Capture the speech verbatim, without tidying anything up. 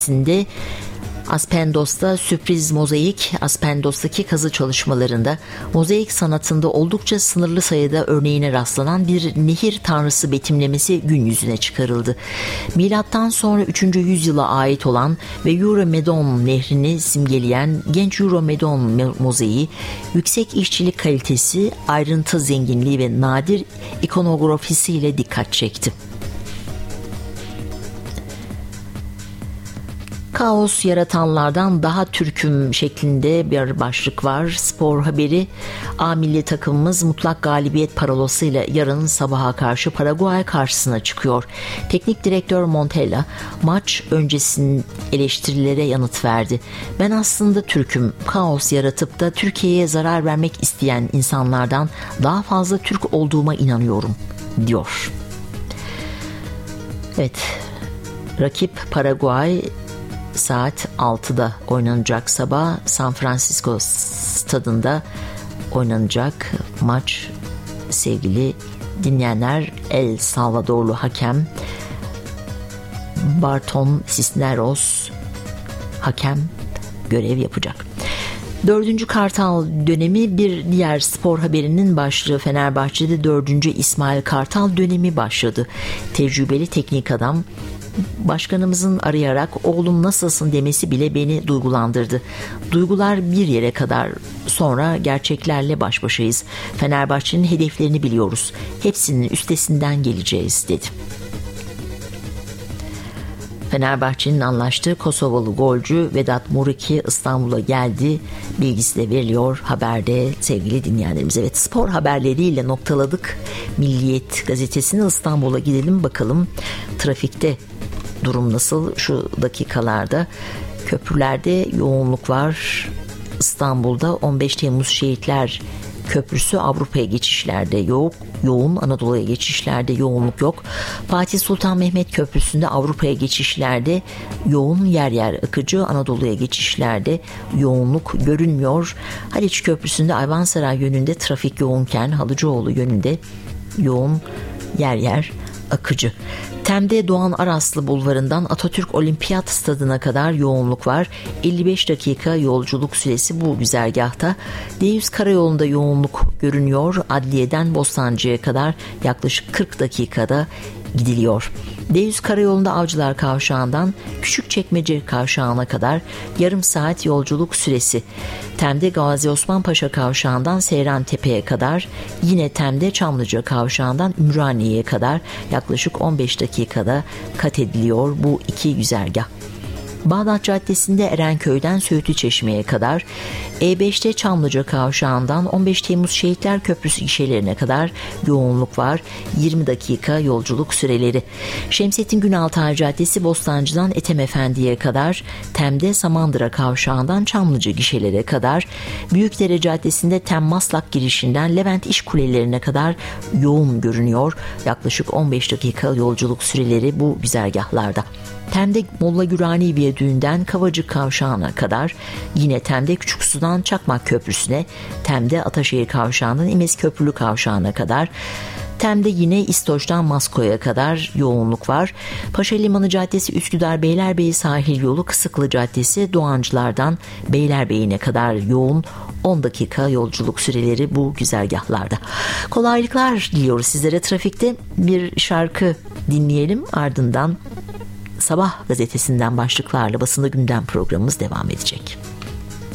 Gazetesi'nde Aspendos'ta sürpriz mozaik, Aspendos'taki kazı çalışmalarında mozaik sanatında oldukça sınırlı sayıda örneğine rastlanan bir nehir tanrısı betimlemesi gün yüzüne çıkarıldı. Milattan sonra üçüncü yüzyıla ait olan ve Eurymedon nehrini simgeleyen genç Eurymedon mozaiği, yüksek işçilik kalitesi, ayrıntı zenginliği ve nadir ikonografisiyle dikkat çekti. Kaos yaratanlardan daha Türk'üm şeklinde bir başlık var. Spor haberi. A milli takımımız mutlak galibiyet parolasıyla yarın sabaha karşı Paraguay karşısına çıkıyor. Teknik direktör Montella maç öncesinin eleştirilere yanıt verdi. Ben aslında Türk'üm. Kaos yaratıp da Türkiye'ye zarar vermek isteyen insanlardan daha fazla Türk olduğuma inanıyorum, diyor. Evet. Rakip Paraguay. Saat altıda oynanacak sabah San Francisco stadında oynanacak maç. Sevgili dinleyenler, El Salvadorlu hakem Barton Cisneros hakem görev yapacak. Dördüncü Kartal dönemi bir diğer spor haberinin başlığı. Fenerbahçe'de dördüncü İsmail Kartal dönemi başladı. Tecrübeli teknik adam başkanımızın arayarak oğlum nasılsın demesi bile beni duygulandırdı. Duygular bir yere kadar, sonra gerçeklerle baş başayız. Fenerbahçe'nin hedeflerini biliyoruz. Hepsinin üstesinden geleceğiz, dedi. Fenerbahçe'nin anlaştığı Kosovalı golcü Vedat Muriqi İstanbul'a geldi bilgisi de veriliyor haberde sevgili dinleyenlerimiz. Evet, spor haberleriyle noktaladık. Milliyet gazetesine İstanbul'a gidelim bakalım. Trafikte durum nasıl şu dakikalarda? Köprülerde yoğunluk var. İstanbul'da on beş Temmuz Şehitler Köprüsü Avrupa'ya geçişlerde yok, yoğun, Anadolu'ya geçişlerde yoğunluk yok. Fatih Sultan Mehmet Köprüsü'nde Avrupa'ya geçişlerde yoğun, yer yer akıcı, Anadolu'ya geçişlerde yoğunluk görünmüyor. Haliç Köprüsü'nde Ayvansaray yönünde trafik yoğunken Halıcıoğlu yönünde yoğun, yer yer akıcı. Tem'de Doğan Araslı Bulvarı'ndan Atatürk Olimpiyat Stadı'na kadar yoğunluk var. elli beş dakika yolculuk süresi bu güzergahta. D yüz Karayolu'nda yoğunluk görünüyor. Adliyeden Bostancı'ya kadar yaklaşık kırk dakikada gidiliyor. D yüz Karayolu'nda Avcılar Kavşağı'ndan Küçükçekmece Kavşağı'na kadar yarım saat yolculuk süresi. Tem'de Gazi Osman Paşa Kavşağı'ndan Seyrantepe'ye kadar, yine Tem'de Çamlıca Kavşağı'ndan Ümraniye'ye kadar yaklaşık on beş dakikada kat ediliyor bu iki güzergah. Bağdat Caddesi'nde Erenköy'den Söğütlü Çeşme'ye kadar, E beşte Çamlıca Kavşağı'ndan on beş Temmuz Şehitler Köprüsü gişelerine kadar yoğunluk var. yirmi dakika yolculuk süreleri. Şemsettin Günaltay Caddesi Bostancı'dan Ethem Efendi'ye kadar, Tem'de Samandıra Kavşağı'ndan Çamlıca gişelere kadar, Büyükdere Caddesi'nde Tem Maslak girişinden Levent İş Kulelerine kadar yoğun görünüyor. Yaklaşık on beş dakika yolculuk süreleri bu güzergahlarda. Tem'de Molla Gürani Viyadüğü'nden Kavacık Kavşağı'na kadar, yine Tem'de Küçüksu'dan Çakmak Köprüsü'ne, Tem'de Ataşehir Kavşağı'ndan İmez Köprülü Kavşağı'na kadar, Tem'de yine İstoç'tan Masko'ya kadar yoğunluk var. Paşa Limanı Caddesi Üsküdar Beylerbeyi Sahil Yolu Kısıklı Caddesi Doğancılar'dan Beylerbeyi'ne kadar yoğun, on dakika yolculuk süreleri bu güzergahlarda. Kolaylıklar diliyoruz sizlere trafikte. Bir şarkı dinleyelim, ardından Sabah gazetesinden başlıklarla basında gündem programımız devam edecek.